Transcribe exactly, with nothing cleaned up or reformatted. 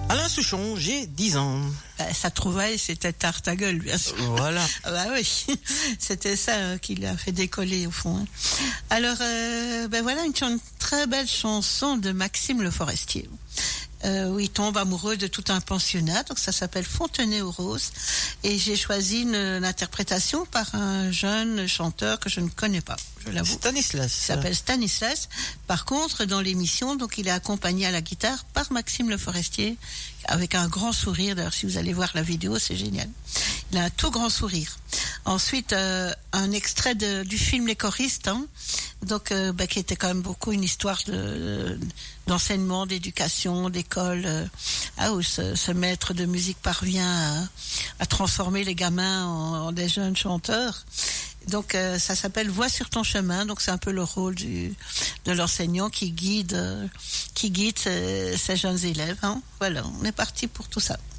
Alain Souchon, j'ai dix ans. Bah, sa trouvaille, c'était tarte à gueule, bien sûr. Voilà. Ah bah oui, c'était ça euh, qui l'a fait décoller au fond. Hein. Alors, euh, ben voilà une, une très belle chanson de Maxime Le Forestier. Euh, où il tombe amoureux de tout un pensionnat, donc ça s'appelle Fontenay aux Roses, et j'ai choisi une, une interprétation par un jeune chanteur que je ne connais pas, je l'avoue. Stanislas. Il s'appelle Stanislas. Par contre, dans l'émission, donc il est accompagné à la guitare par Maxime Le Forestier, avec un grand sourire. D'ailleurs, si vous allez voir la vidéo, c'est génial. Il a un tout grand sourire. Ensuite, euh, un extrait de, du film Les Choristes, hein, donc euh, bah, qui était quand même beaucoup une histoire de, d'enseignement, d'éducation, d'école, euh, ah, où ce, ce maître de musique parvient à, à transformer les gamins en, en des jeunes chanteurs. Donc euh, ça s'appelle Voix sur ton chemin, donc c'est un peu le rôle du, de l'enseignant qui guide, euh, qui guide ces, ces jeunes élèves. Hein. Voilà, on est parti pour tout ça.